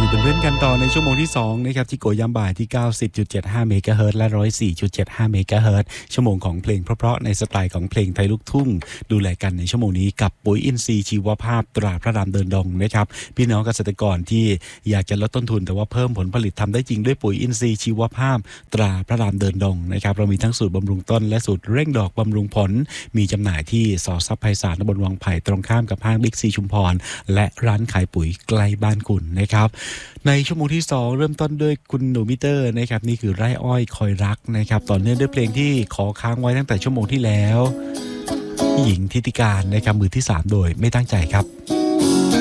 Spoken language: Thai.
อยู่เป็นเพื่อนกันต่อในชั่วโมงที่2นะครับที่โกยามบ่ายที่ 90.75 เมกะเฮิรตซ์และ 104.75 เมกะเฮิรตซ์ชั่วโมงของเพลงเพราะๆในสไตล์ของเพลงไทยลูกทุ่งดูแลกันในชั่วโมงนี้กับปุ๋ยอินทรีย์ชีวภาพตราพระรามเดินดงนะครับพี่น้องเกษตรกรที่อยากจะลดต้นทุนแต่ว่าเพิ่มผลผลิตทำได้จริงด้วยปุ๋ยอินทรีย์ชีวภาพตราพระรามเดินดงนะครับเรามีทั้งสูตรบำรุงต้นและสูตรเร่งดอกบำรุงผลมีจำหน่ายที่สซับไพศาลตำบลวังไผ่ตรงข้ามกับห้างบิ๊กซีชุมพรและร้านขายปุ๋ยใกล้บ้านคุณนะครับในชั่วโมงที่2เริ่มต้นด้วยคุณหนูมิเตอร์นะครับนี่คือไร่อ้อยคอยรักนะครับต่อเนื่องด้วยเพลงที่ขอค้างไว้ตั้งแต่ชั่วโมงที่แล้วหญิงทิติการนะครับมือที่3โดยไม่ตั้งใจครับ